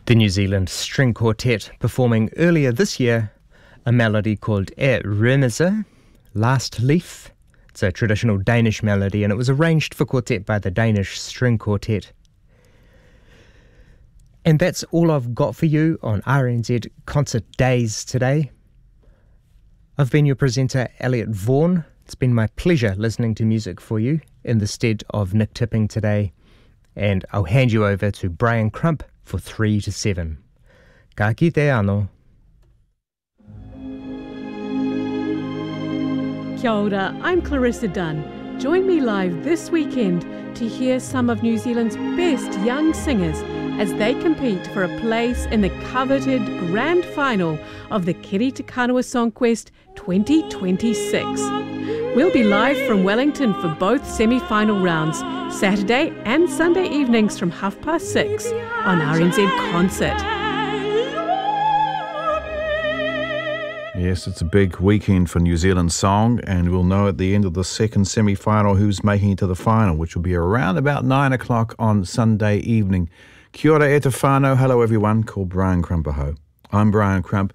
The New Zealand String Quartet performing earlier this year a melody called E Remse, Last Leaf. It's a traditional Danish melody and it was arranged for quartet by the Danish String Quartet. And that's all I've got for you on RNZ Concert Days today. I've been your presenter, Elliot Vaughan. It's been my pleasure listening to music for you in the stead of Nick Tipping today. And I'll hand you over to Brian Crump for 3 to 7. Ka kite anō. Kia ora, I'm Clarissa Dunn. Join me live this weekend to hear some of New Zealand's best young singers as they compete for a place in the coveted grand final of the Kiri Te Kanawa Songquest 2026. We'll be live from Wellington for both semi-final rounds, Saturday and Sunday evenings from 6:30 on RNZ Concert. Yes, it's a big weekend for New Zealand Song, and we'll know at the end of the second semi-final who's making it to the final, which will be around about 9 o'clock on Sunday evening. Kia ora e te whānau. Hello everyone, called Brian Crump aho. I'm Brian Crump,